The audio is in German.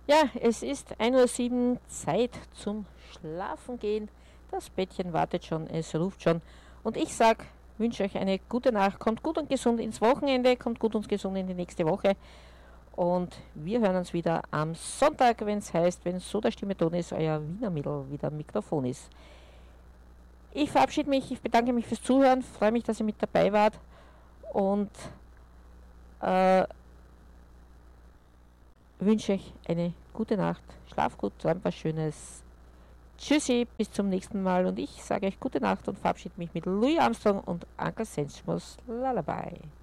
Ja, es ist 1:07 Uhr, Zeit zum Schlafen gehen. Das Bettchen wartet schon, es ruft schon. Und ich sag, wünsche euch eine gute Nacht, kommt gut und gesund ins Wochenende, kommt gut und gesund in die nächste Woche. Und wir hören uns wieder am Sonntag, wenn es heißt, wenn so der Stimme Ton ist, euer Wiener Mädel wieder am Mikrofon ist. Ich verabschiede mich, ich bedanke mich fürs Zuhören, freue mich, dass ihr mit dabei wart und äh, wünsche euch eine gute Nacht. Schlaf gut, träumt was Schönes. Tschüssi, bis zum nächsten Mal und ich sage euch gute Nacht und verabschiede mich mit Louis Armstrong und Uncle Sensmus Lullaby.